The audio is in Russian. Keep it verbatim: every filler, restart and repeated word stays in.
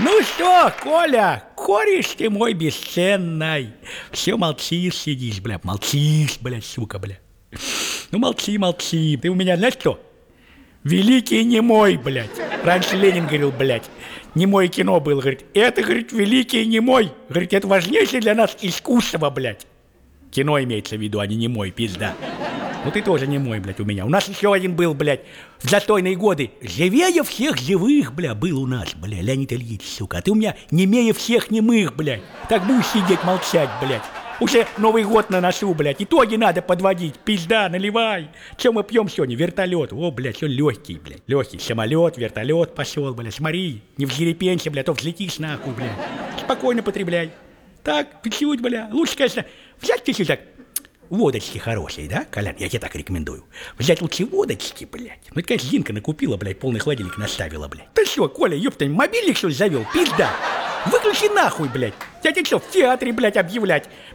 Ну что, Коля, кореш ты мой бесценный. Все молчишь, сидишь, бля, молчишь, бля, сука, бля. Ну молчи, молчи. Ты у меня, знаешь что? Великий немой, блядь. Раньше Ленин говорил, блядь, немое кино было, говорит. Это, говорит, великий немой. Говорит, это важнейшее для нас искусство, блядь. Кино имеется в виду, а не немой, пизда. Ну ты тоже немой, блядь, у меня. У нас еще один был, блядь, в застойные годы. Живее всех живых, бля, был у нас, бля, Леонид Ильич, сука. А ты у меня немее всех немых, блядь. Так будешь сидеть, молчать, блядь. Уже Новый год на носу, блядь. Итоги надо подводить. Пизда, наливай. Че мы пьем сегодня? Вертолет. О, блядь, все легкий, блядь. Легкий. Самолет, вертолет пошел, блядь. Смотри, не взъерепенься, блядь, то взлетишь нахуй, блядь. Спокойно потребляй. Так, чуть-чуть, бля. Лучше, конечно, взять чуть-чуть так. Водочки хорошие, да, Колян? Я тебе так рекомендую. Взять лучше водочки, блядь. Ну, это, конечно, Зинка накупила, блядь, полный холодильник наставила, блядь. Ты что, Коля, ёпта, мобильник, что ли, завел? Пизда. Выключи нахуй, блядь. Я тебе что, в театре, блядь, объявлять?